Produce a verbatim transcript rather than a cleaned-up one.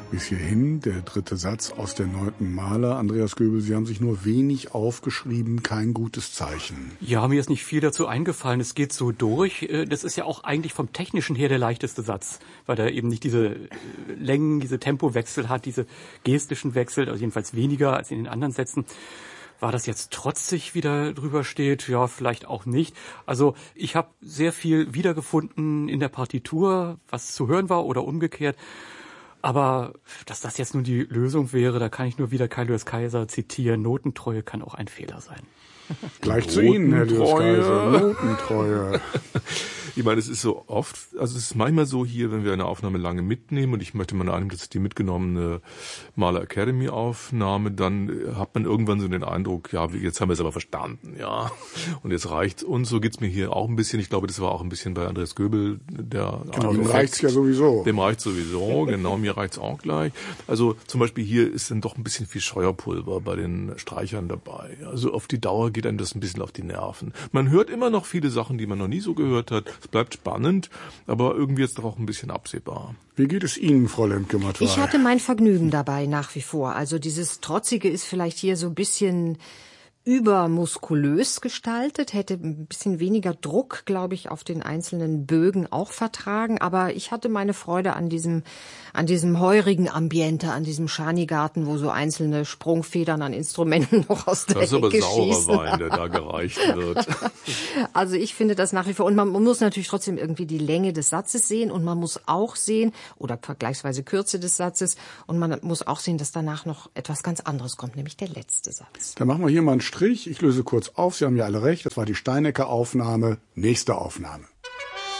Bis hierhin der dritte Satz aus der neunten Mahler. Andreas Göbel, Sie haben sich nur wenig aufgeschrieben, kein gutes Zeichen. Ja, mir ist nicht viel dazu eingefallen. Es geht so durch. Das ist ja auch eigentlich vom Technischen her der leichteste Satz, weil er eben nicht diese Längen, diese Tempowechsel hat, diese gestischen Wechsel, also jedenfalls weniger als in den anderen Sätzen. War das jetzt trotzig, wie da drüber steht? Ja, vielleicht auch nicht. Also ich habe sehr viel wiedergefunden in der Partitur, was zu hören war oder umgekehrt. Aber dass das jetzt nun die Lösung wäre, da kann ich nur wieder Kai Lewis Kaiser zitieren. Notentreue kann auch ein Fehler sein. Gleich zu Ihnen, Herr Lewis Kaiser. Notentreue. Ich meine, es ist so oft, also es ist manchmal so hier, wenn wir eine Aufnahme lange mitnehmen, und ich möchte mal annehmen, das ist die mitgenommene Mahler Academy Aufnahme, dann hat man irgendwann so den Eindruck, ja, jetzt haben wir es aber verstanden, ja, und jetzt reicht's. Und so geht's mir hier auch ein bisschen. Ich glaube, das war auch ein bisschen bei Andreas Göbel der. Genau, dem reicht's ja sowieso. Dem reicht's sowieso, genau, mir reicht's auch gleich. Also zum Beispiel hier ist dann doch ein bisschen viel Scheuerpulver bei den Streichern dabei. Also auf die Dauer geht einem das ein bisschen auf die Nerven. Man hört immer noch viele Sachen, die man noch nie so gehört hat. Es bleibt spannend, aber irgendwie jetzt doch auch ein bisschen absehbar. Wie geht es Ihnen, Frau Lemke-Matwei? Ich hatte mein Vergnügen dabei nach wie vor. Also dieses Trotzige ist vielleicht hier so ein bisschen übermuskulös gestaltet, hätte ein bisschen weniger Druck, glaube ich, auf den einzelnen Bögen auch vertragen. Aber ich hatte meine Freude an diesem, an diesem heurigen Ambiente, an diesem Schanigarten, wo so einzelne Sprungfedern an Instrumenten noch aus der Ecke schießen. Das ist aber saurer Wein, der da gereicht wird. Also ich finde das nach wie vor. Und man muss natürlich trotzdem irgendwie die Länge des Satzes sehen. Und man muss auch sehen, oder vergleichsweise Kürze des Satzes, und man muss auch sehen, dass danach noch etwas ganz anderes kommt, nämlich der letzte Satz. Dann machen wir hier mal einen Strich. Ich löse kurz auf. Sie haben ja alle recht. Das war die Steinecker Aufnahme. Nächste Aufnahme.